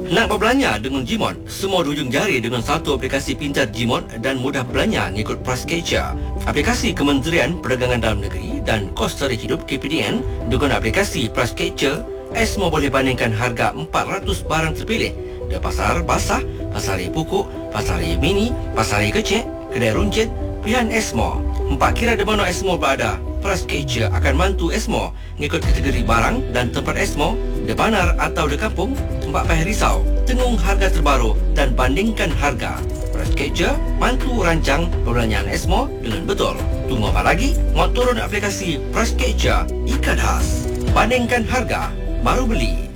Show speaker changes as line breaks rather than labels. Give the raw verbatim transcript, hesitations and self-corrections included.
Nak berbelanja dengan Gmart? Semua hujung jari dengan satu aplikasi pintar Gmart dan mudah belanja mengikut Prasketcher. Aplikasi Kementerian Perdagangan Dalam Negeri dan Kos Tarikh Hidup K P D N dengan aplikasi Prasketcher, Asmo boleh bandingkan harga empat ratus barang terpilih di pasar basah, pasar raya pokok, pasar raya mini, pasar raya kecil, kedai runcit, pilihan Asmo. Empat kira di mana Asmo berada, Prasketcher akan bantu Asmo mengikut kategori barang dan tempat Asmo di Banar atau di kampung. Tempat payah risau, tengung harga terbaru dan bandingkan harga. Prasketcher bantu rancang perbelanjaan Asmo dengan betul. Tunggu apa lagi? Mau turun aplikasi Prasketcher, ikat khas. Bandingkan harga, baru beli.